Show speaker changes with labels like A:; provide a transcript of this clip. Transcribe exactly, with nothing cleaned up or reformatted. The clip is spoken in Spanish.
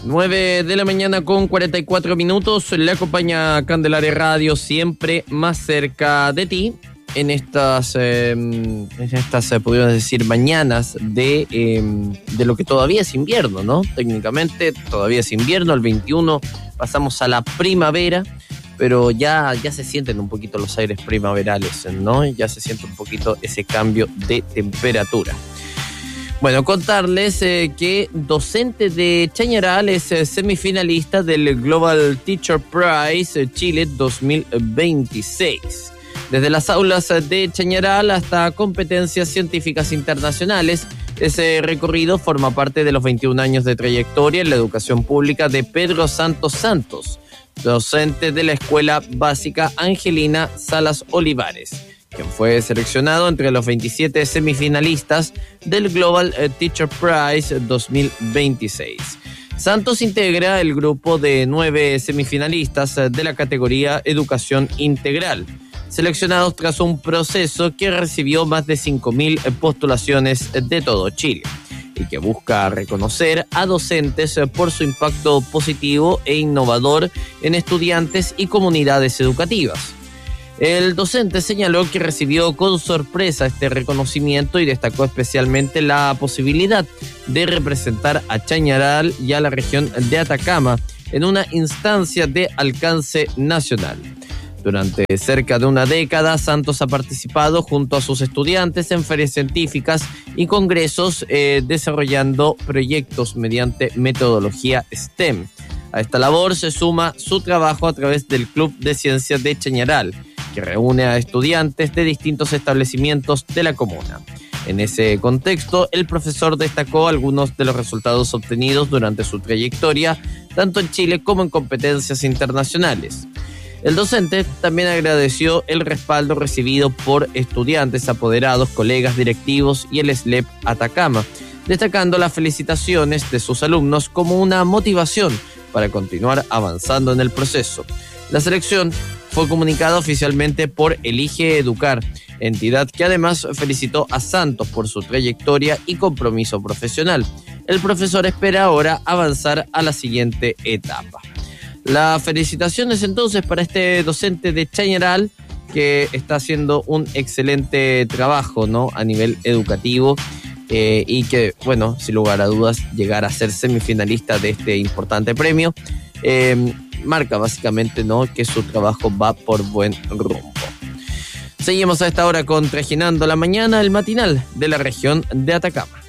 A: nueve de la mañana con cuarenta y cuatro minutos. Le acompaña Candelaria Radio, siempre más cerca de ti. En estas, eh, en estas eh, podríamos decir, mañanas de, eh, de lo que todavía es invierno, ¿no? Técnicamente todavía es invierno, el veintiuno pasamos a la primavera, pero ya, ya se sienten un poquito los aires primaverales, ¿no? Ya se siente un poquito ese cambio de temperatura. Bueno, contarles eh, que docente de Chañaral es eh, semifinalista del Global Teacher Prize Chile dos mil veintiséis. Desde las aulas de Chañaral hasta competencias científicas internacionales, ese recorrido forma parte de los veintiún años de trayectoria en la educación pública de Pedro Santos Santos, docente de la Escuela Básica Angelina Salas Olivares, quien fue seleccionado entre los veintisiete semifinalistas del Global Teacher Prize dos mil veintiséis. Santos integra el grupo de nueve semifinalistas de la categoría Educación Integral, seleccionados tras un proceso que recibió más de cinco mil postulaciones de todo Chile y que busca reconocer a docentes por su impacto positivo e innovador en estudiantes y comunidades educativas. El docente señaló que recibió con sorpresa este reconocimiento y destacó especialmente la posibilidad de representar a Chañaral y a la región de Atacama en una instancia de alcance nacional. Durante cerca de una década, Santos ha participado junto a sus estudiantes en ferias científicas y congresos eh, desarrollando proyectos mediante metodología STEM. A esta labor se suma su trabajo a través del Club de Ciencias de Chañaral, que reúne a estudiantes de distintos establecimientos de la comuna. En ese contexto, el profesor destacó algunos de los resultados obtenidos durante su trayectoria, tanto en Chile como en competencias internacionales. El docente también agradeció el respaldo recibido por estudiantes, apoderados, colegas directivos y el S L E P Atacama, destacando las felicitaciones de sus alumnos como una motivación para continuar avanzando en el proceso. La selección fue comunicada oficialmente por Elige Educar, entidad que además felicitó a Santos por su trayectoria y compromiso profesional. El profesor espera ahora avanzar a la siguiente etapa. Las felicitaciones entonces para este docente de Chañaral, que está haciendo un excelente trabajo, ¿no?, a nivel educativo, eh, y que, bueno, sin lugar a dudas, llegar a ser semifinalista de este importante premio, eh, marca básicamente, ¿no?, que su trabajo va por buen rumbo. Seguimos a esta hora con Trajinando la Mañana, el matinal de la región de Atacama.